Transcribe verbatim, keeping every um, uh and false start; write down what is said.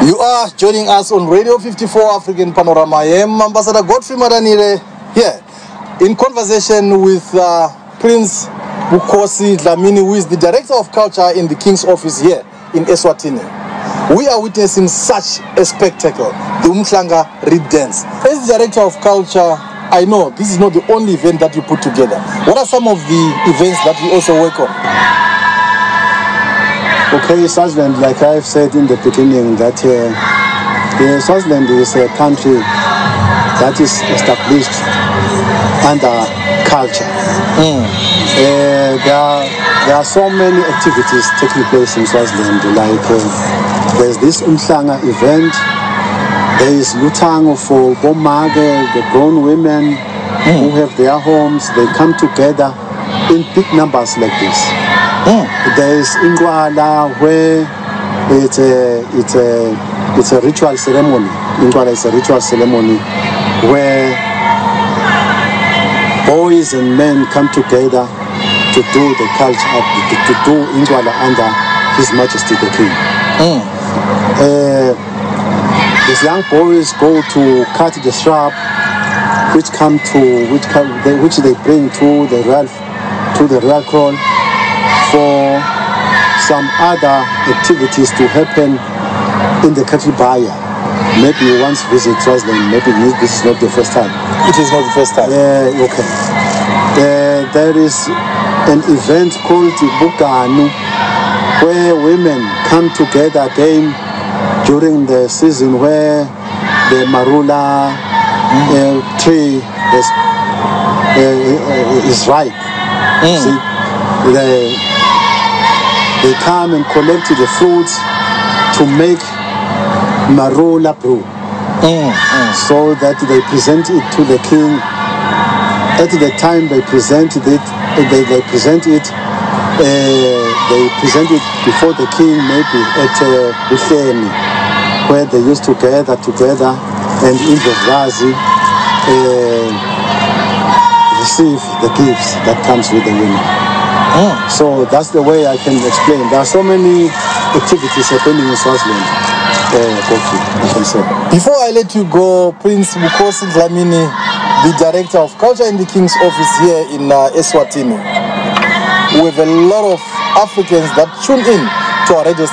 You are joining us on Radio fifty-four African Panorama. I am Ambassador Godfrey Madanile here in conversation with uh, Prince Bukhosi Dlamini, who is the Director of Culture in the King's Office here in Eswatini. We are witnessing such a spectacle, the Umhlanga Reed Dance. As the Director of Culture, I know this is not the only event that you put together. What are some of the events that you also work on? Okay, Swaziland, like I've said in the beginning, that uh, the Swaziland is a country that is established under culture. Mm. Uh, there, are, there are so many activities taking place in Swaziland, like uh, there's this Umhlanga event, there is Lutango for Bomage, the grown women mm. who have their homes, they come together in big numbers like this. Mm. There is Ingwala, where it's a, it's a, it's a ritual ceremony. Ingwala is a ritual ceremony where boys and men come together to do the culture, to, to do Ingwala under His Majesty the King. Mm. Uh, these young boys go to cut the shrub, which come to which come, they, which they bring to the royal to the royal crown for some other activities to happen in the cattle buyer. Maybe you once visit Swaziland, maybe this is not the first time. It is not the first time. Uh, okay. Uh, there is an event called Bukanu, where women come together again during the season where the marula mm. uh, tree is, uh, is ripe. Mm. See, the, they come and collect the fruits to make marula brew, mm, mm. so that they present it to the king. At the time they present it, they, they present it, uh, they present it before the king, maybe at uh, Busheni, where they used to gather together and in the vazi uh, receive the gifts that comes with the women. Mm. So that's the way I can explain. There are so many activities happening in Swaziland. Uh, I can say. Before I let you go, Prince Bukhosi Dlamini, the Director of Culture in the King's Office here in uh, Eswatini, we have a lot of Africans that tune in to our radio